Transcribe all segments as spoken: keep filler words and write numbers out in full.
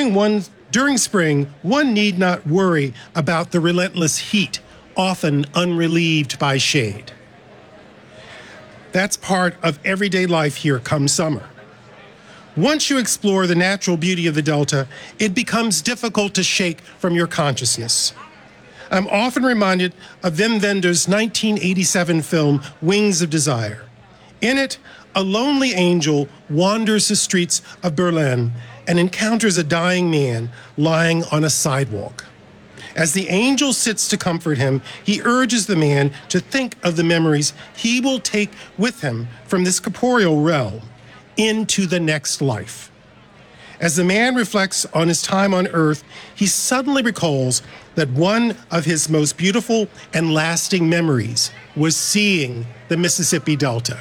During, one, during spring, one need not worry about the relentless heat, often unrelieved by shade. That's part of everyday life here come summer. Once you explore the natural beauty of the Delta, it becomes difficult to shake from your consciousness. I'm often reminded of Wim Wenders' nineteen eighty-seven film, Wings of Desire. In it, a lonely angel wanders the streets of Berlin and encounters a dying man lying on a sidewalk. As the angel sits to comfort him, he urges the man to think of the memories he will take with him from this corporeal realm into the next life. As the man reflects on his time on earth, he suddenly recalls that one of his most beautiful and lasting memories was seeing the Mississippi Delta.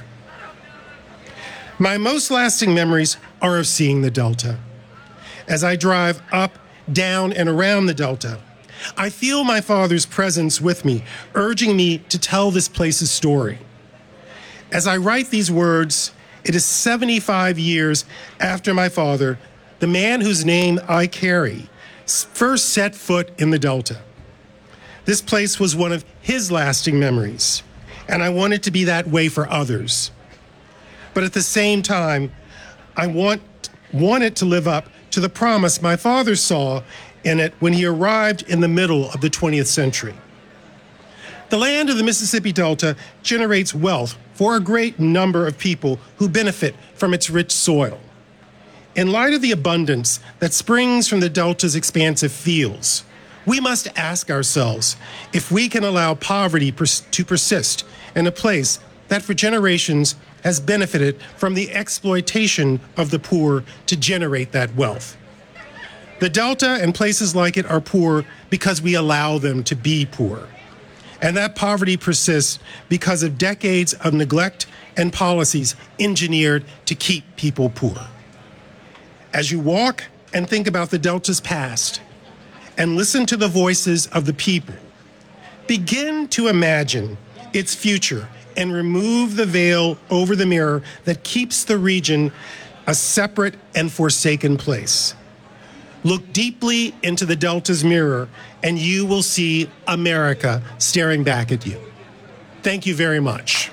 My most lasting memories are of seeing the Delta. As I drive up, down, and around the Delta, I feel my father's presence with me, urging me to tell this place's story. As I write these words, it is seventy-five years after my father, the man whose name I carry, first set foot in the Delta. This place was one of his lasting memories, and I want it to be that way for others. But at the same time, I want, want it to live up to the promise my father saw in it when he arrived in the middle of the twentieth century. The land of the Mississippi Delta generates wealth for a great number of people who benefit from its rich soil. In light of the abundance that springs from the Delta's expansive fields, we must ask ourselves if we can allow poverty pers- to persist in a place that for generations has benefited from the exploitation of the poor to generate that wealth. The Delta and places like it are poor because we allow them to be poor. And that poverty persists because of decades of neglect and policies engineered to keep people poor. As you walk and think about the Delta's past and listen to the voices of the people, begin to imagine its future and remove the veil over the mirror that keeps the region a separate and forsaken place. Look deeply into the Delta's mirror and you will see America staring back at you. Thank you very much.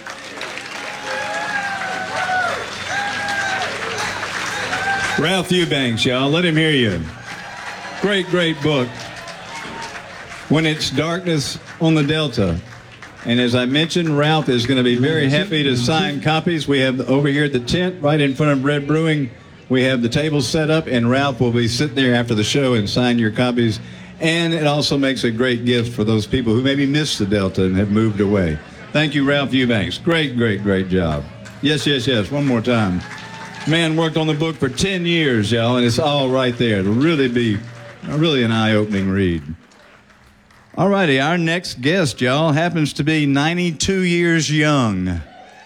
Ralph Eubanks, y'all. Let him hear you. Great, great book. When It's Darkness on the Delta. And as I mentioned, Ralph is going to be very happy to sign copies. We have over here at the tent, right in front of Red Brewing, we have the tables set up, and Ralph will be sitting there after the show and sign your copies. And it also makes a great gift for those people who maybe missed the Delta and have moved away. Thank you, Ralph Eubanks. Great, great, great job. Yes, yes, yes. One more time. Man worked on the book for ten years, y'all, and it's all right there. It'll really be really an eye-opening read. All righty, our next guest, y'all, happens to be ninety-two years young.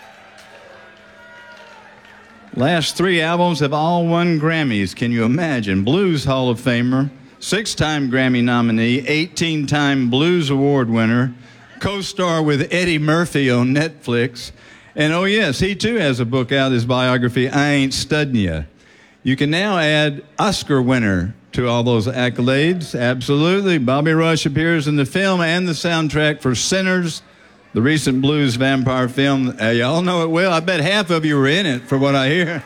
Last three albums have all won Grammys. Can you imagine? Blues Hall of Famer, six-time Grammy nominee, eighteen-time Blues Award winner, co-star with Eddie Murphy on Netflix. And oh yes, he too has a book out, his biography, I Ain't Studdin' Ya. You can now add Oscar winner to all those accolades. Absolutely. Bobby Rush appears in the film and the soundtrack for Sinners, the recent blues vampire film. Uh, y'all know it well. I bet half of you were in it, for what I hear.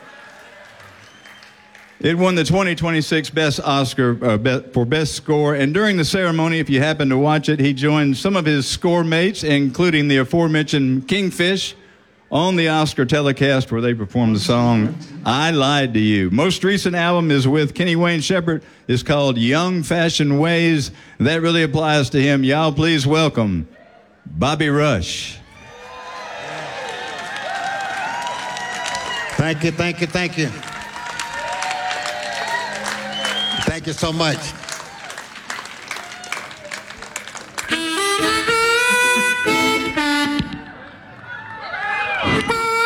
It won the twenty twenty-six Best Oscar uh, be- for Best Score, and during the ceremony, if you happen to watch it, he joined some of his score mates, including the aforementioned Kingfish, on the Oscar telecast where they performed the song, I Lied to You. Most recent album is with Kenny Wayne Shepherd. It's called Young Fashioned Ways. That really applies to him. Y'all please welcome Bobby Rush. Thank you, thank you, thank you. Thank you so much.